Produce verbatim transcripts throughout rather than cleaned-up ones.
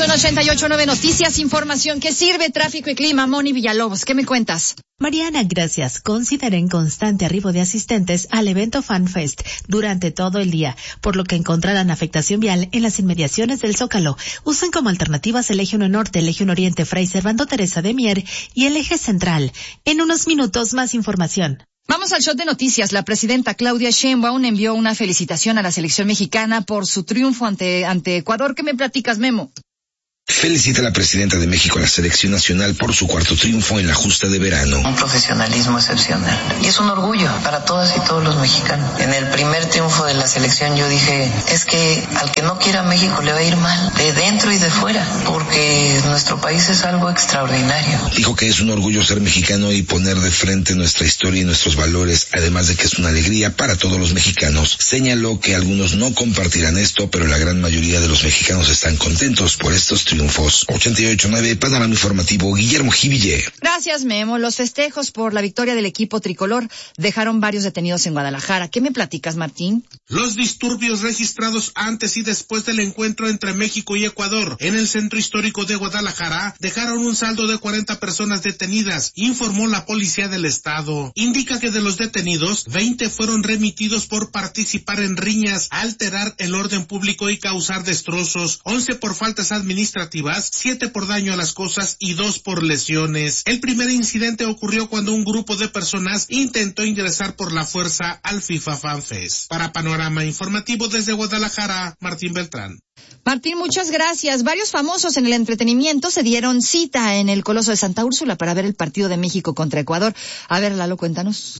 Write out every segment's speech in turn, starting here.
en ochenta y ocho punto nueve Noticias, información que sirve, tráfico y clima. Moni Villalobos, ¿qué me cuentas? Mariana, gracias. Consideren constante arribo de asistentes al evento FanFest durante todo el día, por lo que encontrarán afectación vial en las inmediaciones del Zócalo. Usen como alternativas el eje uno Norte, el eje uno Oriente, Fray Servando Teresa de Mier y el eje central. En unos minutos, más información. Vamos al shot de noticias. La presidenta Claudia Sheinbaum envió una felicitación a la selección mexicana por su triunfo ante, ante Ecuador. ¿Qué me platicas, Memo? Felicita a la presidenta de México a la selección nacional por su cuarto triunfo en la justa de verano. Un profesionalismo excepcional. Y es un orgullo para todas y todos los mexicanos. En el primer triunfo de la selección yo dije, es que al que no quiera México le va a ir mal, de dentro y de fuera, porque nuestro país es algo extraordinario. Dijo que es un orgullo ser mexicano y poner de frente nuestra historia y nuestros valores, además de que es una alegría para todos los mexicanos. Señaló que algunos no compartirán esto, pero la gran mayoría de los mexicanos están contentos por estos triunfos. ochenta y ocho punto nueve Panorama Informativo, Guillermo Jiville. Gracias, Memo. Los festejos por la victoria del equipo tricolor dejaron varios detenidos en Guadalajara. ¿Qué me platicas, Martín? Los disturbios registrados antes y después del encuentro entre México y Ecuador en el centro histórico de Guadalajara dejaron un saldo de cuarenta personas detenidas, informó la policía del estado. Indica que de los detenidos, veinte fueron remitidos por participar en riñas, alterar el orden público y causar destrozos, once por faltas administrativas, siete por daño a las cosas y dos por lesiones. El primer incidente ocurrió cuando un grupo de personas intentó ingresar por la fuerza al FIFA FanFest. Para Panorama Informativo desde Guadalajara, Martín Beltrán. Martín, muchas gracias. Varios famosos en el entretenimiento se dieron cita en el Coloso de Santa Úrsula para ver el partido de México contra Ecuador. A ver, Lalo, cuéntanos.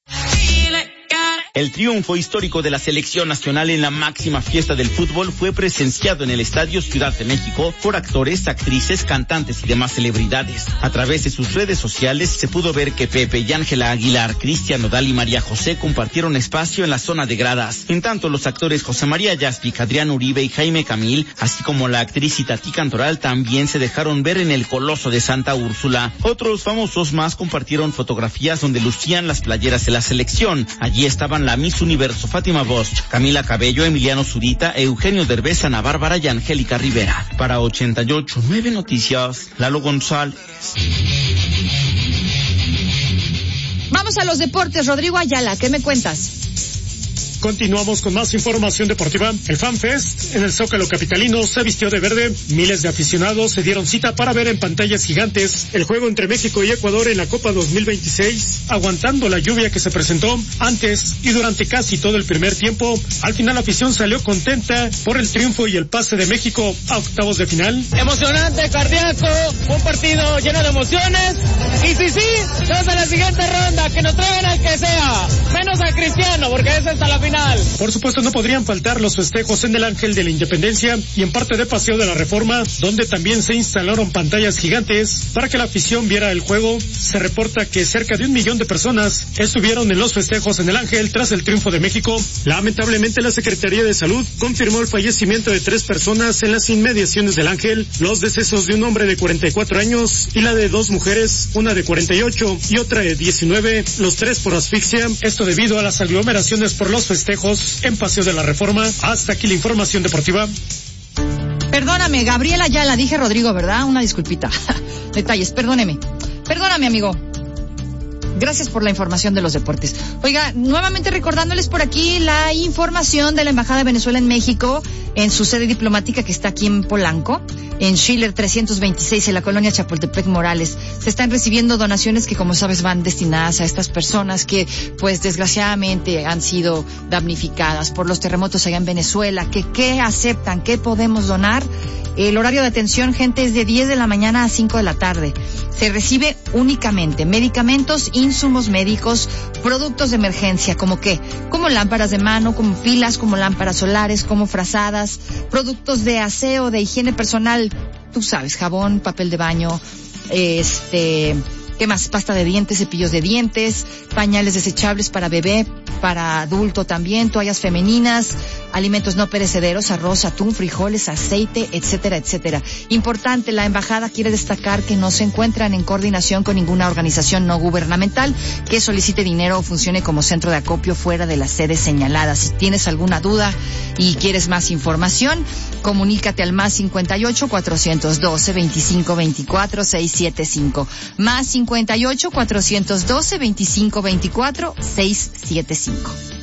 El triunfo histórico de la selección nacional en la máxima fiesta del fútbol fue presenciado en el Estadio Ciudad de México por actores, actrices, cantantes y demás celebridades. A través de sus redes sociales se pudo ver que Pepe y Ángela Aguilar, Cristian Nodal y María José compartieron espacio en la zona de gradas. En tanto, los actores José María Yaspic, Adrián Uribe y Jaime Camil, así como la actriz Itatí Cantoral, también se dejaron ver en el Coloso de Santa Úrsula. Otros famosos más compartieron fotografías donde lucían las playeras de la selección. Allí estaban la Miss Universo Fátima Bosch, Camila Cabello, Emiliano Zurita, Eugenio Derbez, Ana Bárbara y Angélica Rivera. Para ochenta y ocho punto nueve Noticias, Lalo González. Vamos a los deportes. Rodrigo Ayala, ¿qué me cuentas? Continuamos con más información deportiva. El FanFest en el Zócalo capitalino se vistió de verde. Miles de aficionados se dieron cita para ver en pantallas gigantes el juego entre México y Ecuador en la Copa dos mil veintiséis, aguantando la lluvia que se presentó antes y durante casi todo el primer tiempo. Al final la afición salió contenta por el triunfo y el pase de México a octavos de final. Emocionante, cardíaco, un partido lleno de emociones. Y sí, sí, vamos a la siguiente ronda, que nos traigan al que sea, menos a Cristiano, porque es hasta la final. Por supuesto, no podrían faltar los festejos en el Ángel de la Independencia y en parte de Paseo de la Reforma, donde también se instalaron pantallas gigantes para que la afición viera el juego. Se reporta que cerca de un millón de personas estuvieron en los festejos en el Ángel tras el triunfo de México. Lamentablemente, la Secretaría de Salud confirmó el fallecimiento de tres personas en las inmediaciones del Ángel, los decesos de un hombre de cuarenta y cuatro años y la de dos mujeres, una de cuarenta y ocho y otra de diecinueve, los tres por asfixia. Esto debido a las aglomeraciones por los festejos en Paseo de la Reforma. Hasta aquí la información deportiva. Perdóname, Gabriela Ayala, dije Rodrigo, ¿verdad? Una disculpita. Detalles, perdóneme. Perdóname, amigo. Gracias por la información de los deportes. Oiga, nuevamente recordándoles por aquí la información de la Embajada de Venezuela en México, en su sede diplomática que está aquí en Polanco, en Schiller trescientos veintiséis, en la colonia Chapultepec Morales. Se están recibiendo donaciones que, como sabes, van destinadas a estas personas que, pues, desgraciadamente han sido damnificadas por los terremotos allá en Venezuela. ¿Qué, qué aceptan? ¿Qué podemos donar? El horario de atención, gente, es de diez de la mañana a cinco de la tarde. Se recibe únicamente medicamentos, insumos médicos, productos de emergencia, como qué, como lámparas de mano, como pilas, como lámparas solares, como frazadas, productos de aseo, de higiene personal, tú sabes, jabón, papel de baño, este, ¿qué más? Pasta de dientes, cepillos de dientes, pañales desechables para bebé, para adulto también, toallas femeninas, alimentos no perecederos, arroz, atún, frijoles, aceite, etcétera, etcétera. Importante, la embajada quiere destacar que no se encuentran en coordinación con ninguna organización no gubernamental que solicite dinero o funcione como centro de acopio fuera de las sedes señaladas. Si tienes alguna duda y quieres más información, comunícate al más cincuenta y ocho, cuatrocientos doce, veinticinco veinticuatro, seiscientos setenta y cinco. Más cincuenta y ocho, cuatrocientos doce, veinticinco veinticuatro, seiscientos setenta y cinco.